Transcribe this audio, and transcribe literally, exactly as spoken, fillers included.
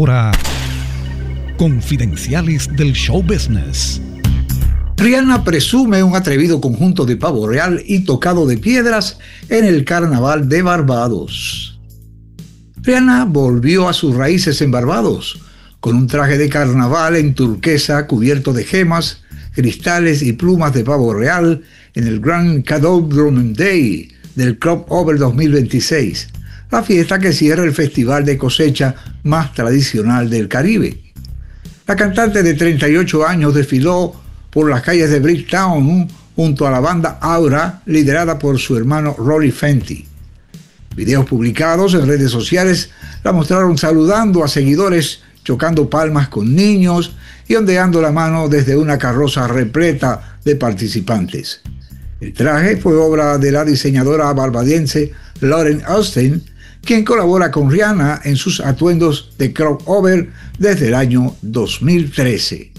ahora Confidenciales del Show Business. Rihanna presume un atrevido conjunto de pavo real y tocado de piedras en el Carnaval de Barbados. Rihanna volvió a sus raíces en Barbados, con un traje de carnaval en turquesa cubierto de gemas, cristales y plumas de pavo real en el Grand Cadobdrum Day del Crop Over dos mil veintiséis, la fiesta que cierra el festival de cosecha más tradicional del Caribe. La cantante de treinta y ocho años desfiló por las calles de Bricktown junto a la banda Aura, liderada por su hermano Rolly Fenty. Videos publicados en redes sociales la mostraron saludando a seguidores, chocando palmas con niños y ondeando la mano desde una carroza repleta de participantes. El traje fue obra de la diseñadora barbadense Lauren Austin, quien colabora con Rihanna en sus atuendos de crossover desde el año dos mil trece.